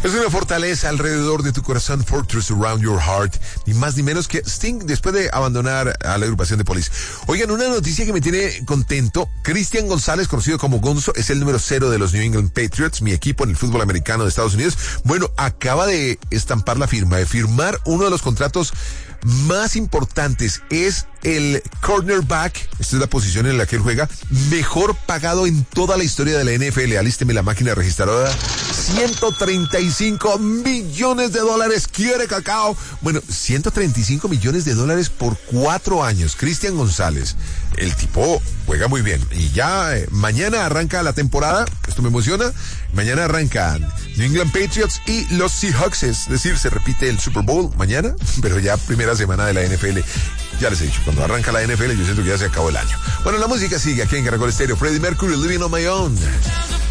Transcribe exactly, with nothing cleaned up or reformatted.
Es una fortaleza alrededor de tu corazón, Fortress Around Your Heart, ni más ni menos que Sting después de abandonar a la agrupación de Police. Oigan, una noticia que me tiene contento: Christian González, conocido como Gonzo, es el número cero de los New England Patriots, mi equipo en el fútbol americano de Estados Unidos. Bueno, acaba de estampar la firma, de firmar uno de los contratos más importantes. Es el cornerback, esta es la posición en la que él juega, mejor pagado en toda la historia de la N F L. Alísteme la máquina registradora. ciento treinta y cinco millones de dólares quiere Cacao. Bueno, ciento treinta y cinco millones de dólares por cuatro años. Cristian González, el tipo juega muy bien. Y ya eh, mañana arranca la temporada. Esto me emociona. Mañana arrancan New England Patriots y los Seahawks. Es decir, se repite el Super Bowl mañana, pero ya primera semana de la N F L. Ya les he dicho, cuando arranca la N F L yo siento que ya se acabó el año. Bueno, la música sigue aquí en Caracol Estéreo. Freddie Mercury, Living on My Own.